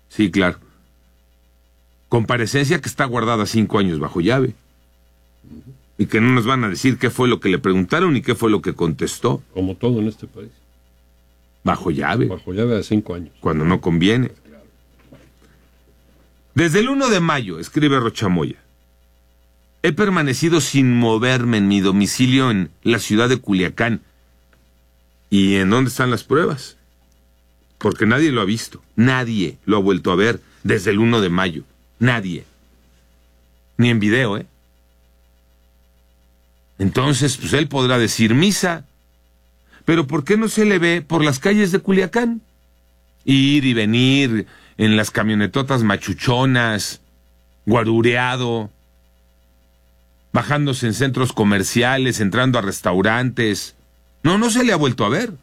Sí, claro. Comparecencia que está guardada 5 años bajo llave. Y que no nos van a decir qué fue lo que le preguntaron y qué fue lo que contestó. Como todo en este país. Bajo llave. Bajo llave de 5 años. Cuando no conviene. Desde el 1 de mayo, escribe Rocha Moya, he permanecido sin moverme en mi domicilio en la ciudad de Culiacán. ¿Y en dónde están las pruebas? Porque nadie lo ha visto. Nadie lo ha vuelto a ver desde el 1 de mayo. Nadie. Ni en video, ¿eh? Entonces, pues él podrá decir misa. Pero ¿por qué no se le ve por las calles de Culiacán? Ir y venir en las camionetotas machuchonas, guarureado, bajándose en centros comerciales, entrando a restaurantes. No se le ha vuelto a ver.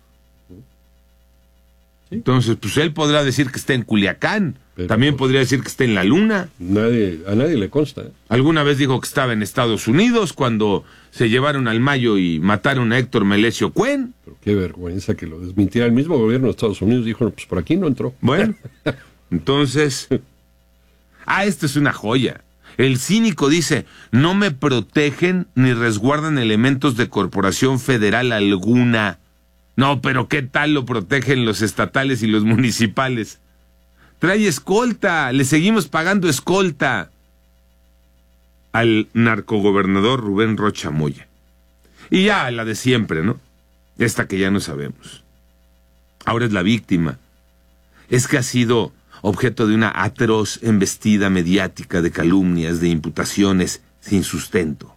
Entonces, pues él podrá decir que está en Culiacán. Pero también podría decir que está en la Luna. A nadie le consta. Alguna vez dijo que estaba en Estados Unidos cuando se llevaron al Mayo y mataron a Héctor Melesio Cuen. Pero qué vergüenza que lo desmintiera. El mismo gobierno de Estados Unidos dijo, no, pues por aquí no entró. Bueno, entonces... esto es una joya. El cínico dice, no me protegen ni resguardan elementos de corporación federal alguna. No, pero ¿qué tal lo protegen los estatales y los municipales? Trae escolta, le seguimos pagando escolta al narcogobernador Rubén Rocha Moya. Y ya la de siempre, ¿no? Esta que ya no sabemos. Ahora es la víctima. Es que ha sido objeto de una atroz embestida mediática de calumnias, de imputaciones sin sustento.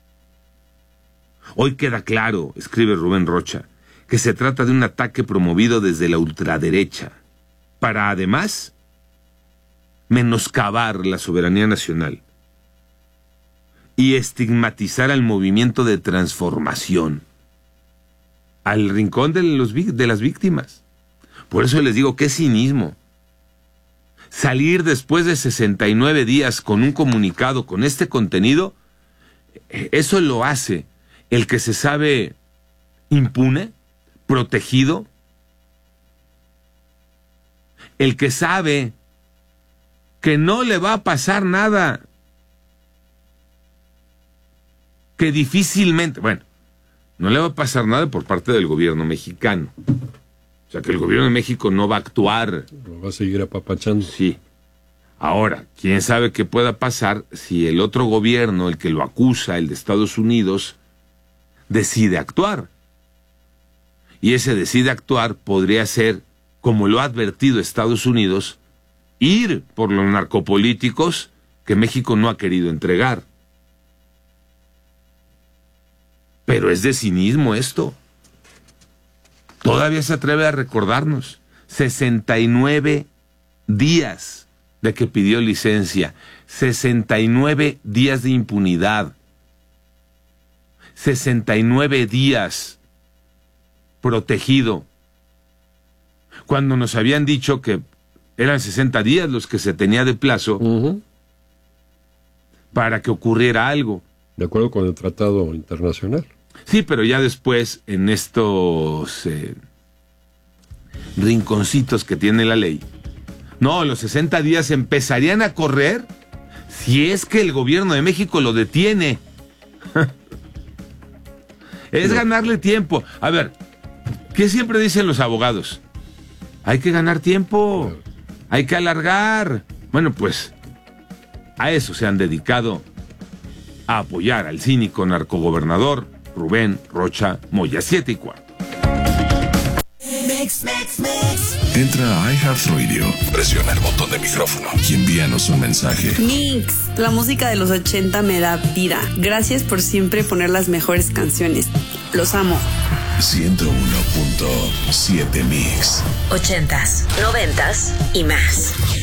Hoy queda claro, escribe Rubén Rocha, que se trata de un ataque promovido desde la ultraderecha, para además menoscabar la soberanía nacional y estigmatizar al movimiento de transformación, al rincón de las víctimas. Por eso les digo, qué cinismo. Salir después de 69 días con un comunicado con este contenido, eso lo hace el que se sabe impune, protegido, el que sabe que no le va a pasar nada, que difícilmente, no le va a pasar nada por parte del gobierno mexicano. O sea, que el gobierno de México no va a actuar. Lo va a seguir apapachando. Sí. Ahora, quién sabe qué pueda pasar si el otro gobierno, el que lo acusa, el de Estados Unidos, decide actuar. Y ese decide actuar podría ser, como lo ha advertido Estados Unidos, ir por los narcopolíticos que México no ha querido entregar. Pero es de cinismo esto. Todavía se atreve a recordarnos 69 días de que pidió licencia, 69 días de impunidad, 69 días protegido, cuando nos habían dicho que eran 60 días los que se tenía de plazo para que ocurriera algo. De acuerdo con el tratado internacional. Sí, pero ya después, en estos rinconcitos que tiene la ley, no, los 60 días empezarían a correr si es que el gobierno de México lo detiene. Es ganarle tiempo. A ver, ¿qué siempre dicen los abogados? Hay que ganar tiempo, hay que alargar. Bueno, pues a eso se han dedicado, a apoyar al cínico narcogobernador Rubén Rocha Moya. 7:15. Entra a iHeartRadio, presiona el botón de micrófono y envíanos un mensaje. Mix, la música de los 80 me da vida. Gracias por siempre poner las mejores canciones. Los amo. 101.7 Mix. 80s, 90s y más.